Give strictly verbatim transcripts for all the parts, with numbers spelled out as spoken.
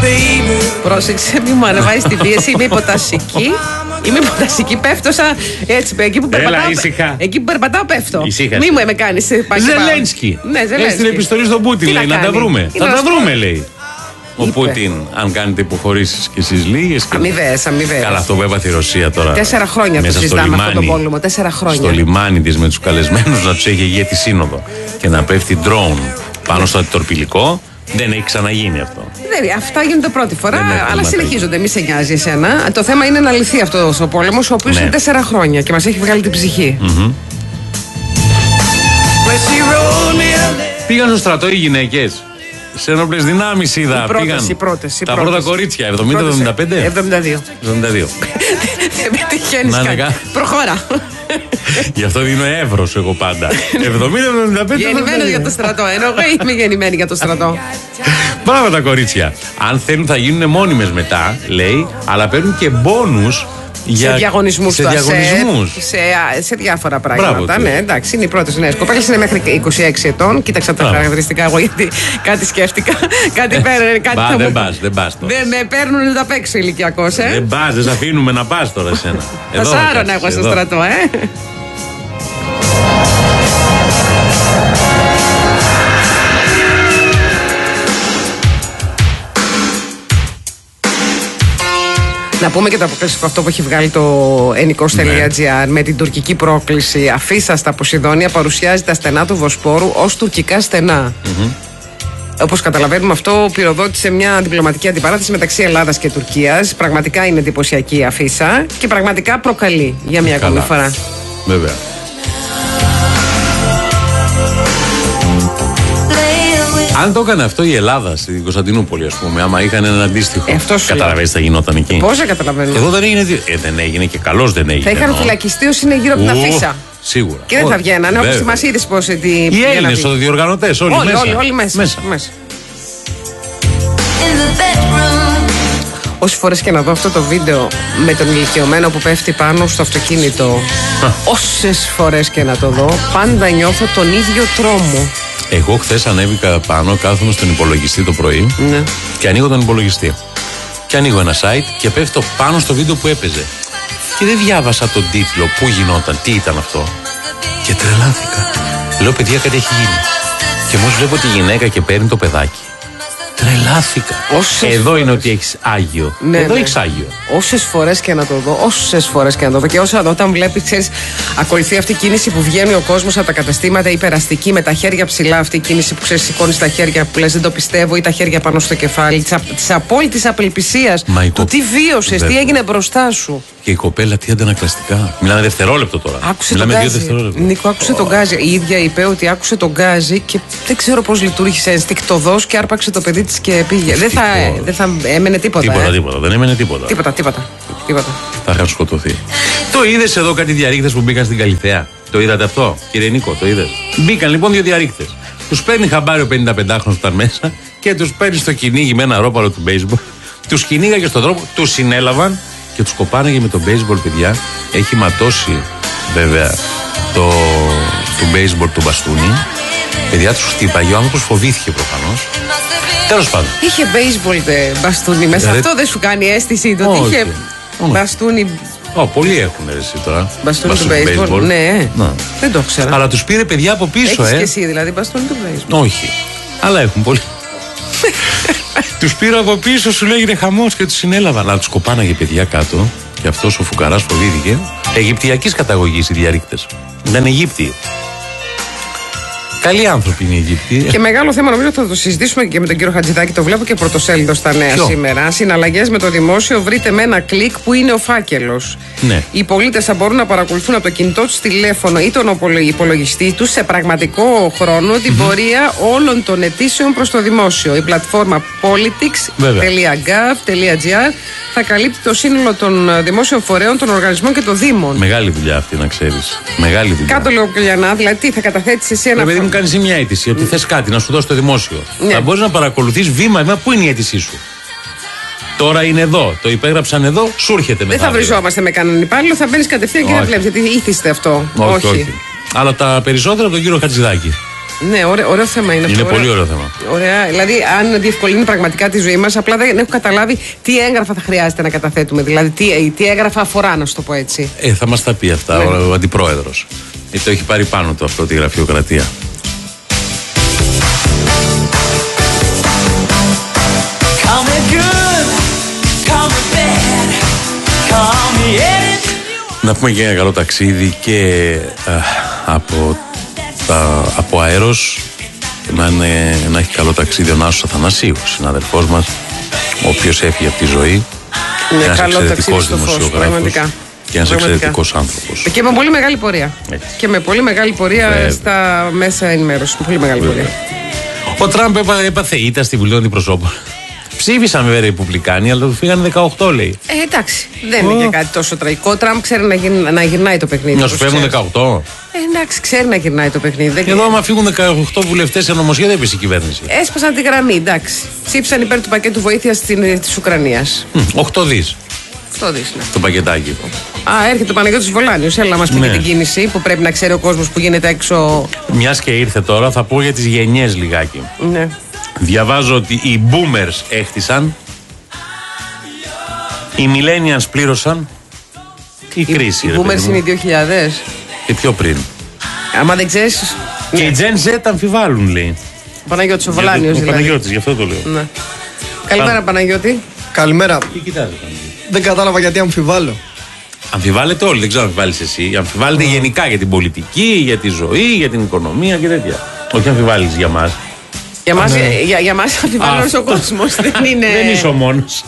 Πρόσεξε, μη μου ανεβάζει την πίεση. Είμαι υποτασική. Είμαι υποτασική, πέφτω σαν έτσι. Εκεί που περπατάω, εκεί που περπατάω πέφτω. Μη μου με κάνει. Ζελένσκι. Ναι, Ζελένσκι. Έστειλε επιστολή στον Πούτιν, λέει, να τα βρούμε. Θα τα βρούμε, λέει. Ο Πούτιν, αν κάνετε υποχωρήσεις και εσείς λίγες. Αμοιβαίες, αμοιβαίες. Καλά, αυτό που έπαθε η Ρωσία τώρα. Τέσσερα χρόνια το συζητάμε αυτό το πόλεμο. Τέσσερα χρόνια. Στο λιμάνι της με τους καλεσμένους να τους έχει ηγέτη σύνοδο και να πέφτει ντρόουν πάνω στο αντιτορπιλικό. Δεν έχει ξαναγίνει αυτό. Δεν, αυτά γίνονται πρώτη φορά, αλλά συνεχίζονται. Μη σε νοιάζει εσένα. Το θέμα είναι να λυθεί αυτό ο πόλεμο, ο οποίο ναι. είναι τέσσερα χρόνια και μας έχει βγάλει την ψυχή. Mm-hmm. Πήγαν στο στρατό οι γυναίκες. Σε ενόπλες δυνάμεις είδα. Οι πρώτες, πήγαν οι πρώτες, οι τα πρώτες. πρώτα κορίτσια, εβδομήντα εβδομήντα πέντε. εβδομήντα δύο. εβδομήντα δύο. Δεν με τυχαίνεις κάτι. Προχώρα. Γι' αυτό δίνω εύρος εγώ πάντα. εβδομήντα εβδομήντα πέντε. Γεννημένο για το στρατό. Ενώ εγώ είμαι γεννημένη για το στρατό. Μπράβο τα κορίτσια. Αν θέλουν θα γίνουν μόνιμες μετά, λέει, αλλά παίρνουν και μπόνους. Για... Σε διαγωνισμούς, σε, διαγωνισμούς. σε, σε διάφορα πράγματα. Μπράβο, ναι, εντάξει, είναι οι πρώτες νέες κοπέλες, είναι μέχρι είκοσι έξι ετών. Κοίταξα τα χαρακτηριστικά εγώ, γιατί κάτι σκέφτηκα. Κάτι παίρνουν. Κάτι Μπα, θα δεν μου... πας, δεν πας τώρα. Δεν με παίρνουν τα παίξω ηλικιακός, ε. Δεν πας, δεν σε αφήνουμε να πας τώρα σένα. Θα σάρωνα εγώ στο στρατό, ε. Να πούμε και το αποκλειστικό αυτό που έχει βγάλει το ενικός τελεία τζι άρ, ναι. με την τουρκική πρόκληση. Αφίσα στα Ποσειδόνια παρουσιάζει τα στενά του Βοσπόρου ως τουρκικά στενά. Mm-hmm. Όπως καταλαβαίνουμε, αυτό πυροδότησε μια διπλωματική αντιπαράθεση μεταξύ Ελλάδας και Τουρκίας. Πραγματικά είναι εντυπωσιακή η αφίσα και πραγματικά προκαλεί για μια ακόμη φορά. Βέβαια. Αν το έκανε αυτό η Ελλάδα στην Κωνσταντινούπολη, ας πούμε, άμα είχαν ένα αντίστοιχο. Ε, καταλαβαίνεις τι θα γινόταν εκεί. Πώς δεν καταλαβαίνω. Εδώ δεν έγινε. Ε, δεν έγινε και καλώς δεν έγινε. Θα είχαν ενώ. φυλακιστεί όσοι είναι γύρω από την αφίσα. Σίγουρα. Και δεν θα βγαίνανε, όπως μας είδες πώς. Οι Έλληνες διοργανωτές, όλοι, όλοι μέσα. Όλοι, όλοι μέσα. μέσα. μέσα. Όσες φορές και να δω αυτό το βίντεο με τον ηλικιωμένο που πέφτει πάνω στο αυτοκίνητο, όσες φορές και να το δω, πάντα νιώθω τον ίδιο τρόμο. Εγώ χθες ανέβηκα πάνω, κάθομαι στον υπολογιστή το πρωί, ναι. και ανοίγω τον υπολογιστή. Και ανοίγω ένα site και πέφτω πάνω στο βίντεο που έπαιζε. Και δεν διάβασα τον τίτλο, πού γινόταν, τι ήταν αυτό. Και τρελάθηκα. Λέω, παιδιά, κάτι έχει γίνει. Και μόλις βλέπω τη γυναίκα και παίρνει το παιδάκι. Τρελάθηκα. Όσες Εδώ φορές. Είναι ότι έχεις Άγιο. Ναι, Εδώ ναι. έχεις Άγιο. Όσες φορές και να το δω, όσες φορές και να το δω. Και όσο όταν βλέπεις, ξέρεις, ακολουθεί αυτή η κίνηση που βγαίνει ο κόσμος από τα καταστήματα, υπεραστική, με τα χέρια ψηλά. Αυτή η κίνηση που ξέρεις, σηκώνεις τα χέρια που λες δεν το πιστεύω, ή τα χέρια πάνω στο κεφάλι. Της απόλυτης απελπισίας. Του τι βίωσες, τι έγινε μπροστά σου. Και η κοπέλα τι αντανακλαστικά. Μιλάμε δευτερόλεπτο τώρα. Άκουσε τον γκάζι. Νίκο, άκουσε oh. τον γκάζι. Η ίδια είπε ότι άκουσε τον γκάζι και δεν ξέρω πώς λειτουργήσε ενστικτωδώς και άρπαξε το παιδί της και πήγε. Δεν θα, δεν θα έμενε τίποτα. Τίποτα, ε. τίποτα. Δεν έμενε τίποτα. Τίποτα, τίποτα. τίποτα. Θα είχαν σκοτωθεί. Το είδες εδώ κάτι διαρρήκτες που μπήκαν στην Καλιθέα. Το είδατε αυτό, κύριε Νίκο, το είδες. Μπήκαν λοιπόν δύο διαρρήκτες. Τους παίρνει χαμπάρι ο πενηνταπεντάχρονος που ήταν μέσα και τους παίρνει στο κυνήγι με ένα ρόπαλο του baseball. Τους κυνήγαγε στον δρόμο, τους συνέλαβαν. Και τους κοπάναγε με το baseball, παιδιά. Έχει ματώσει βέβαια το του baseball του μπαστούνι. Παιδιά, τους χτύπαγε. Ο άνθρωπος φοβήθηκε προφανώς. Τέλος πάντων. Είχε baseball δε, μπαστούνι μέσα. Δηλαδή... Αυτό δεν σου κάνει αίσθηση το ότι είχε oh. μπαστούνι. Oh, πολλοί έχουν εσύ τώρα. Μπαστούνι του baseball. baseball. Ναι. no. Δεν το ξέρω. Αλλά τους πήρε παιδιά από πίσω, Έχεις ε. και εσύ δηλαδή μπαστούνι του baseball. Όχι. Αλλά έχουν πολλοί. Τους πήρα από πίσω, σου λέγεται χαμός και τους συνέλαβαν. Αλλά τους κοπάναγε παιδιά κάτω και αυτός ο φουκαράς φοβήθηκε. Αιγυπτιακής καταγωγής οι διαρρήκτες. Ήταν Αιγύπτιοι. Καλοί άνθρωποι είναι οι Αιγύπτιοι. Και μεγάλο θέμα, νομίζω θα το συζητήσουμε και με τον κύριο Χατζηδάκη. Το βλέπω και πρωτοσέλιδο στα νέα Ποιο? σήμερα. Συναλλαγές με το δημόσιο, βρείτε με ένα κλικ που είναι ο φάκελος. Ναι. Οι πολίτες θα μπορούν να παρακολουθούν από το κινητό τους τηλέφωνο ή τον υπολογιστή τους σε πραγματικό χρόνο την mm-hmm. πορεία όλων των αιτήσεων προς το δημόσιο. Η πλατφόρμα politics τελεία gov τελεία gr θα καλύπτει το σύνολο των δημόσιων φορέων, των οργανισμών και των δήμων. Μεγάλη δουλειά αυτή, να ξέρεις. Μεγάλη δουλειά. Κάτω λέω Κουλιανά, δηλαδή τι θα καταθέτεις εσύ ένα. Παιδί μου, κάνεις μια αίτηση ότι mm. θες κάτι να σου δώσει το δημόσιο. Ναι. Θα μπορείς να παρακολουθείς βήμα-βήμα πού είναι η αίτησή σου. Τώρα είναι εδώ, το υπέγραψαν εδώ, σου έρχεται μετά. Δεν θα βριζόμαστε με κανέναν υπάλληλο, θα μπαίνεις κατευθείαν όχι. και δεν βλέπεις. Γιατί ήθιστε αυτό. Όχι, όχι. όχι. Αλλά τα περισσότερα από τον κύριο Χατζηδάκη. Ναι, ωραίο, ωραίο θέμα είναι αυτό. Είναι πολύ ωραίο θέμα. Ωραία. Δηλαδή, αν διευκολύνει πραγματικά τη ζωή μας, απλά δεν έχω καταλάβει τι έγγραφα θα χρειάζεται να καταθέτουμε. Δηλαδή, τι, τι έγγραφα αφορά, να σου το πω έτσι. Ε, θα μας τα πει αυτά ναι. ο, ο αντιπρόεδρος. Γιατί το έχει πάρει πάνω του αυτό τη γραφειοκρατία. Να πούμε και ένα καλό ταξίδι και α, από, τα, από αέρος να, είναι, να έχει καλό ταξίδι ο Νάσος Αθανασίου, συναδελφός μας, ο οποίος έφυγε από τη ζωή. Είναι ένας καλό ταξίδι στο φως, πραγματικά. Και ένας εξαιρετικός άνθρωπος. Και με πολύ μεγάλη πορεία. Έτσι. Και με πολύ μεγάλη πορεία Βέβαια. στα μέσα ενημέρωση. Πολύ μεγάλη Βέβαια. πορεία. Ο Τραμπ έπαθε ήττα στη Βουλή των Αντιπροσώπων. Ψήφισαν βέβαια οι Ρεπουμπλικάνοι, αλλά του φύγανε δεκαοκτώ, λέει. Ε, εντάξει, δεν oh. είναι και κάτι τόσο τραγικό. Ο Τραμπ ξέρει να, γυρνά, να γυρνάει το παιχνίδι. Να σου φεύγουν δεκαοκτώ. Ε, εντάξει, ξέρει να γυρνάει το παιχνίδι. Και εδώ, άμα φύγουν δεκαοκτώ βουλευτές σε νομοσχέδιο, δεν έπεσε η κυβέρνηση. Έσπασαν τη γραμμή, εντάξει. Ψήφισαν υπέρ του πακέτου βοήθειας της Ουκρανίας. οκτώ δις. οκτώ δις, ναι. Το πακετάκι. Α, έρχεται ο Παναγιώτης Βολάνιος. Έλα να μας πει ναι. την κίνηση που πρέπει να ξέρει ο κόσμος που γίνεται έξω. Μιας και ήρθε τώρα, θα πω για τις γενιές λιγάκι. Ναι. Διαβάζω ότι οι boomers έχτισαν. Οι millennials πλήρωσαν. Η, η κρίση. Οι boomers είναι οι δύο χιλιάδες. Και πιο πριν. Άμα δεν ξέρεις. Και ναι. οι Gen Z αμφιβάλλουν, λέει. Ο Παναγιώτης ο Βολάνιος. Ο δηλαδή. Παναγιώτης, γι' αυτό το λέω. Ναι. Καλημέρα, Παναγιώτη. Καλημέρα. Τι κοιτάζετε, δεν κατάλαβα γιατί αμφιβάλλω. Αμφιβάλλετε όλοι, δεν ξέρω αν αμφιβάλλεις εσύ. Αμφιβάλλετε mm. γενικά για την πολιτική, για τη ζωή, για την οικονομία και τέτοια. Όχι αμφιβάλλεις για μας. Για μας, ναι. για, για μας αμφιβάλλει ο κόσμος. δεν είναι. Δεν είσαι ο μόνος.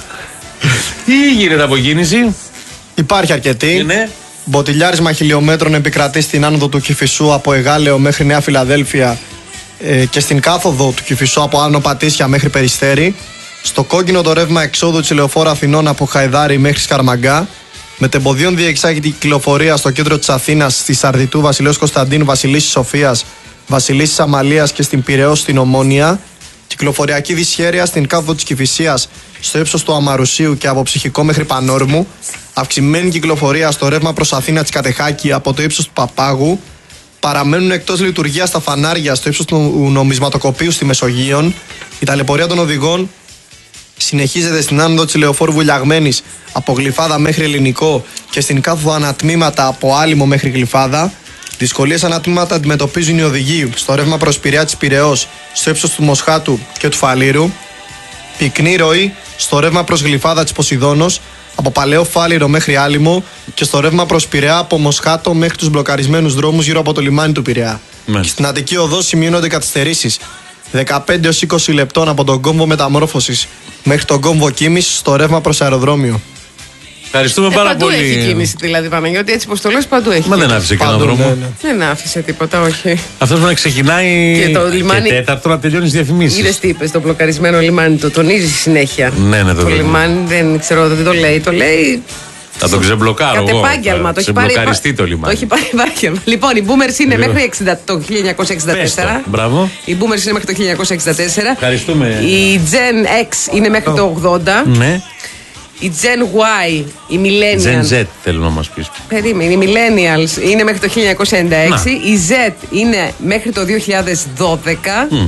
Τι γίνεται από κίνηση. Υπάρχει αρκετή. Ναι. Μποτιλιάρισμα χιλιόμετρων επικρατεί στην άνοδο του Κηφισού από Εγάλεο μέχρι Νέα Φιλαδέλφια ε, και στην κάθοδο του Κηφισού από Άνω Πατήσια μέχρι Περιστέρι. Στο κόκκινο το ρεύμα εξόδου της Λεωφόρου Αθηνών από Χαϊδάρι μέχρι Σκαρμαγκά. Μετεμποδίων διεξάγεται η κυκλοφορία στο κέντρο της Αθήνας, στη Σαρδιτού, Βασιλέως Κωνσταντίνου, Βασιλίσσης Σοφίας, Βασιλίσσης Αμαλίας και στην Πειραιώς στην Ομόνια. Κυκλοφοριακή δυσχέρεια στην κάθοδο της Κηφισίας στο ύψος του Αμαρουσίου και από Ψυχικό μέχρι Πανόρμου. Αυξημένη κυκλοφορία στο ρεύμα προς Αθήνα της Κατεχάκη από το ύψος του Παπάγου. Παραμένουν εκτός λειτουργίας τα φανάρια στο ύψος του Νομισματοκοπείου στη Μεσογείον. Η ταλαιπωρία των οδηγών συνεχίζεται στην άνοδο της Λεωφόρου Βουλιαγμένης από Γλυφάδα μέχρι Ελληνικό και στην κάθοδο ανατμήματα από Άλυμο μέχρι Γλυφάδα. Δυσκολίες ανατμήματα αντιμετωπίζουν οι οδηγοί στο ρεύμα προς Πειραιά της Πειραιώς στο ύψος του Μοσχάτου και του Φαλήρου. Πυκνή ροή στο ρεύμα προς Γλυφάδα της Ποσειδώνος από Παλαιό Φάληρο μέχρι Άλυμο και στο ρεύμα προς Πειραιά από Μοσχάτο μέχρι τους μπλοκαρισμένους δρόμους γύρω από το λιμάνι του Πειραιά. Και στην Αττική Οδό σημειώνονται καθυστερήσεις δεκαπέντε έως είκοσι λεπτών από τον κόμβο Μεταμόρφωσης μέχρι τον κόμβο Κίμης στο ρεύμα προς αεροδρόμιο. Ευχαριστούμε ε, πάρα παντού πολύ. Παντού έχει κίνηση δηλαδή, Παναγιώτη, έτσι πως το λες, παντού έχει. Μα δεν άφησε κανένα δρόμο. Ναι, ναι. Δεν άφησε τίποτα, όχι. Αυτός που να ξεκινάει και, το λιμάνι... και τέταρτο να τελειώνει τις διαφημίσεις. Είδες τι είπες, το μπλοκαρισμένο λιμάνι το τονίζει συνέχεια. Ναι, ναι, το, το λιμάνι δεν ξέρω, δεν το λέει, το λέει. Θα το ξεμπλοκάρω εγώ. Κατ' επάγγελμα. Το έχει πάρει το λιμάνι. Το έχει πάρει επάγγελμα. Λοιπόν, οι boomers είναι μέχρι το χίλια εννιακόσια εξήντα τέσσερα. Μπράβο. Οι boomers είναι μέχρι το χίλια εννιακόσια εξήντα τέσσερα. Ευχαριστούμε. Η Gen X είναι μέχρι το ογδόντα. Ναι. Η Gen Y, η Millennials. Gen Z θέλω να μας πεις. Περίμενε. Οι Millennials είναι μέχρι το χίλια εννιακόσια ενενήντα έξι. Να. Η Z είναι μέχρι το δύο χιλιάδες δώδεκα. Mm.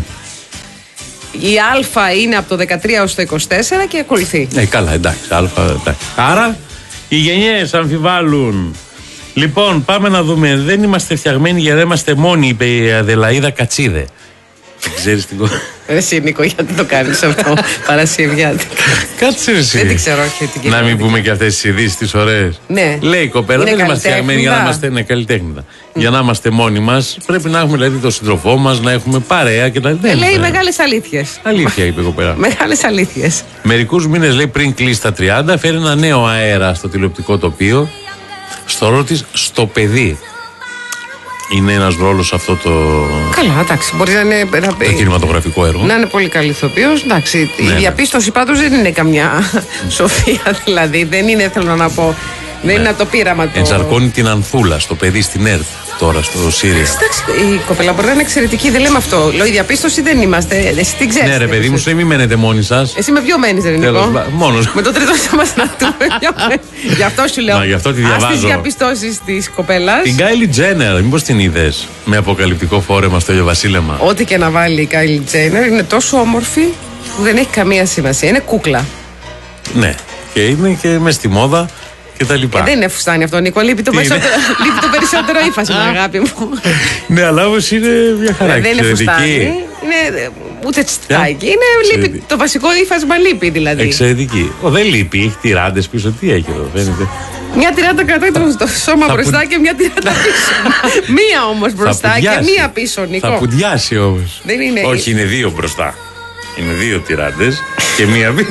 Η Α είναι από το δεκατρία έως το είκοσι τέσσερα και ακολουθεί. Ε, καλά, εντάξει. Α, εντάξει. Άρα, οι γενιές αμφιβάλλουν. Λοιπόν, πάμε να δούμε. Δεν είμαστε φτιαγμένοι για να είμαστε μόνοι, είπε η Αδελαΐδα Κατσίδε. Ξέρεις την κόρη. Εσύ Νίκο, γιατί το κάνεις αυτό Παρασκευιάτικα. Κάτσε εσύ. Δεν την ξέρω, όχι την να μην πούμε και αυτές τις ειδήσεις τις ωραίες. Ναι. Λέει η κοπέλα, δεν είμαστε φτιαγμένοι για να είμαστε ναι, καλλιτέχνητα. Mm. Για να είμαστε μόνοι μας, πρέπει να έχουμε δηλαδή τον σύντροφό μας, να έχουμε παρέα και τα λοιπά. Λέει μεγάλες αλήθειες. Αλήθεια, είπε η κοπέλα. Μεγάλες αλήθειες. Μερικούς μήνες λέει πριν κλείσει τα τριάντα, φέρει ένα νέο αέρα στο τηλεοπτικό τοπίο. Στο ρόλο της στο παιδί. Είναι ένας ρόλος αυτό το. Καλά, εντάξει. Μπορεί να είναι. Το κινηματογραφικό έργο. Να είναι πολύ καλή ηθοποιός. Εντάξει. Ναι, η διαπίστωση πάντως δεν είναι καμιά σοφία. Δηλαδή δεν είναι, θέλω να πω. Δεν ναι. είναι το πείραμα του. Ενσαρκώνει την Ανθούλα στο παιδί στην ΕΡΤ. τώρα στο Σύρια. Εντάξει, η κοπέλα μπορεί να είναι εξαιρετική, δεν λέμε αυτό. Λέω, η διαπίστωση δεν είμαστε. Εσύ τι ξέρεις. Ναι, ρε παιδί μου, σου μην μένετε μόνοι σας. Εσύ με ποιο μένεις, δεν είναι. Μόνος. Με το τρίτο θα μας να δούμε. Γι' αυτό σου λέω. Μα, γι' αυτό τη διαβάζω. Ας τις διαπιστώσεις της κοπέλας. Την Κάιλι Τζένερ, μήπως την είδες με αποκαλυπτικό φόρεμα στο ηλιοβασίλεμα. Ό,τι και να βάλει η Κάιλι Τζένερ είναι τόσο όμορφη που δεν έχει καμία σημασία. Είναι κούκλα. Ναι, και είναι και μες στη μόδα και τα λοιπά. Ε, δεν είναι φουστάνι αυτό, Νίκο. Λείπει το περισσότερο, λείπει το περισσότερο ύφασμα, αγάπη μου. Ναι, αλλά όμως είναι μια χαρά. Δεν είναι φουστάνι. Είναι ούτε τσιτάκι. Είναι λείπει, το βασικό ύφασμα λείπει δηλαδή. Εξαιρετική. Ο, δεν λείπει, έχει τυράντες πίσω. Τι έχει εδώ, φαίνεται. Μια τυράντα κρατάει το, το σώμα θα μπροστά που... και μια τυράντα πίσω. Μία όμως μπροστά και μία πίσω, Νίκο. Θα πουδιάσει όμως. Δεν είναι... Όχι, είναι δύο μπροστά. Είναι δύο τυράντες και μία πίσω.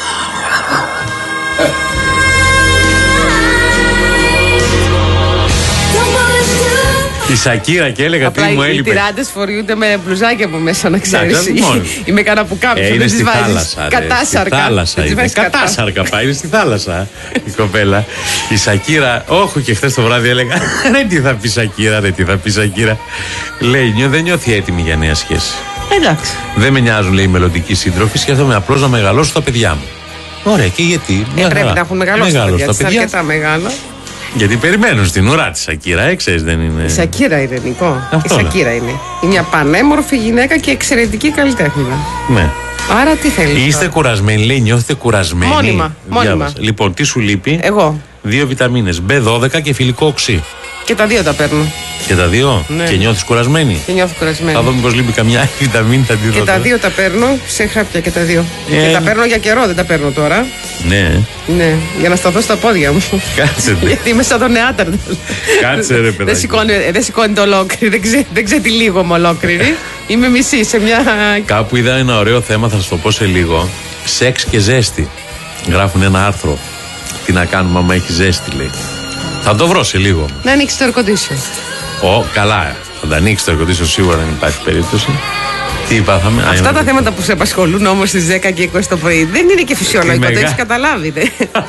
Η Σακύρα και έλεγα απλά τι μου έλειπε. Οι τυράντες φοριούνται με μπλουζάκια από μέσα, να ξέρεις. Ή με κανένα που κάποιο. Ε, είναι στη θάλασσα. Κατάσαρκα. Στη θάλασσα είναι. Κατάσαρκα πάει, είναι στη θάλασσα η κοπέλα. Η Σακύρα, όχι και χθες το βράδυ έλεγα ρε τι θα πει Σακύρα, ρε τι θα πει Σακύρα. Λέει, νιώ, δεν νιώθει έτοιμη για νέα σχέση. Εντάξει. Δεν με νοιάζουν, λέει, οι μελλοντικοί σύντροφοι, σκέφτομαι απλώς να μεγαλώσω τα παιδιά μου. Ωραία, και γιατί. Ε, πρέπει να έχουν μεγαλώσει τα παιδιά, τα παιδιά. Αρκετά μεγάλα. Γιατί περιμένουν στην ουρά τη Σακύρα, ε, ξέρεις, δεν είναι. Η Σακύρα είναι, Νικό. Αυτό η Σακύρα είναι. Είναι μια πανέμορφη γυναίκα και εξαιρετική καλλιτέχνηδα. Ναι. Άρα τι θέλει. Είστε τώρα κουρασμένοι, λέει, νιώθετε κουρασμένοι. Μόνιμα. μόνιμα. Λοιπόν, τι σου λείπει. Εγώ. Δύο βιταμίνες, μπι δώδεκα και φιλικό οξύ. Και τα δύο τα παίρνω. Και τα δύο. Ναι. Και νιώθεις κουρασμένη. Και νιώθω κουρασμένη. Θα δω μήπως λείπει καμιά άλλη βιταμίνη, θα τη δω. Και τα δύο τα παίρνω σε χάπια και τα δύο. Ε, και τα παίρνω για καιρό, δεν τα παίρνω τώρα. Ναι. Ναι, για να σταθώ στα πόδια μου. Κάτσε. Γιατί είμαι σαν τον Νεάτερνταλ. Κάτσε, ρε παιδάκι. Δεν σηκώνει, δεν σηκώνει το ολόκληρη, δεν, ξε, δεν ξετυλίγομαι ολόκληρη. Είμαι μισή σε μια. Κάπου είδα ένα ωραίο θέμα, θα σας το πω σε λίγο. Σεξ και ζέστη. Γράφουν ένα άρθρο. Τι να κάνουμε άμα έχει ζέστη, λέει. Θα το βρω σε λίγο. Να ανοίξει το air condition. Ω, καλά. Θα τα ανοίξει το air condition, σίγουρα δεν υπάρχει περίπτωση. Τι πάθαμε. Αυτά τα θέματα που σε απασχολούν όμως στις δέκα και είκοσι το πρωί δεν είναι και φυσιολογικό, το έχεις καταλάβει. Δε.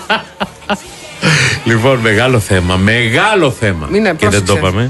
Λοιπόν, μεγάλο θέμα. Μεγάλο θέμα. Μην, και δεν το είπαμε.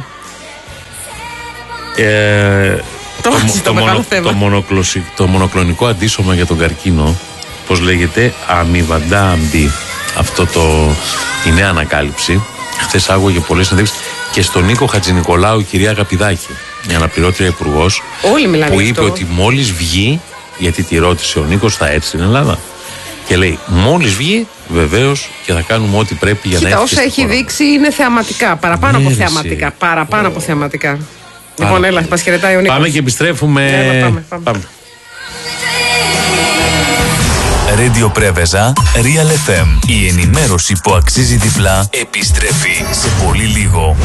Ε, το, το, το, μονο, το, μονοκλωσι, το μονοκλονικό αντίσωμα για τον καρκίνο, πώς λέγεται, αμιβαντάμπι. Αυτό το, η νέα ανακάλυψη. Χθες άκουγε πολλές συνεντεύξεις και στον Νίκο Χατζηνικολάου, η κυρία Αγαπηδάκη, η αναπληρώτρια υπουργός, που είπε αυτό. Ότι μόλις βγει, γιατί τη ρώτησε ο Νίκος, θα έρθει στην Ελλάδα. Και λέει, μόλις βγει, βεβαίως και θα κάνουμε ό,τι πρέπει για Κοίτα, να έρθει. Όσα έχει χώρα. Δείξει είναι θεαματικά, παραπάνω από θεαματικά. Παραπάνω από θεαματικά. Λοιπόν, έλα, μας χαιρετάει ο Νίκος. Πάμε και επιστρέφουμε. Έλα, πάμε, πάμε. πάμε. Radio Πρέβεζα, Real εφ εμ. Η ενημέρωση που αξίζει διπλά επιστρέφει σε πολύ λίγο.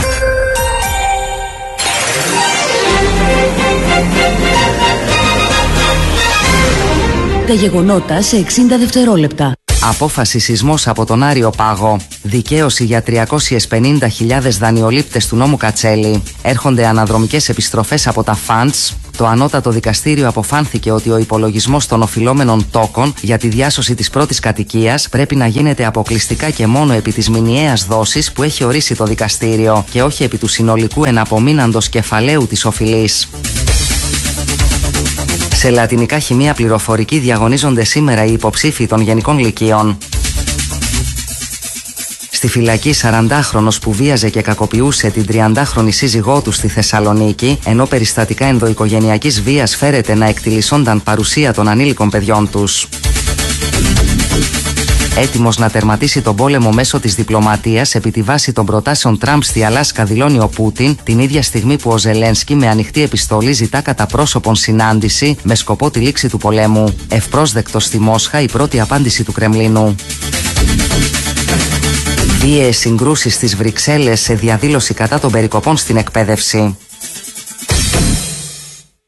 Τα γεγονότα σε εξήντα δευτερόλεπτα. Απόφαση σεισμός από τον Άριο Πάγο. Δικαίωση για τριακόσιες πενήντα χιλιάδες δανειολήπτες του νόμου Κατσέλη. Έρχονται αναδρομικές επιστροφές από τα φαντς. Το ανώτατο δικαστήριο αποφάνθηκε ότι ο υπολογισμός των οφειλόμενων τόκων για τη διάσωση της πρώτης κατοικίας πρέπει να γίνεται αποκλειστικά και μόνο επί της μηνιαίας δόσης που έχει ορίσει το δικαστήριο και όχι επί του συνολικού εναπομείναντος κεφαλαίου της οφειλής. Σε λατινικά χημεία πληροφορική διαγωνίζονται σήμερα οι υποψήφοι των γενικών λυκείων. Στη φυλακή σαραντάχρονος που βίαζε και κακοποιούσε την τριαντάχρονη σύζυγό του στη Θεσσαλονίκη, ενώ περιστατικά ενδοοικογενειακής βίας φέρεται να εκτιλισόνταν παρουσία των ανήλικων παιδιών τους. Έτοιμος να τερματίσει τον πόλεμο μέσω της διπλωματίας επί τη βάση των προτάσεων Τραμπ στη Αλάσκα, δηλώνει ο Πούτιν, την ίδια στιγμή που ο Ζελένσκι με ανοιχτή επιστολή ζητά κατά πρόσωπον συνάντηση με σκοπό τη λήξη του πολέμου. Ευπρόσδεκτος στη Μόσχα η πρώτη απάντηση του Κρεμλίνου. Βίαιες συγκρούσεις στις Βρυξέλλες σε διαδήλωση κατά των περικοπών στην εκπαίδευση.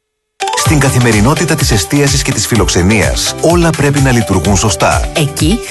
Στην καθημερινότητα της εστίασης και της φιλοξενίας, όλα πρέπει να λειτουργούν σωστά. Εκεί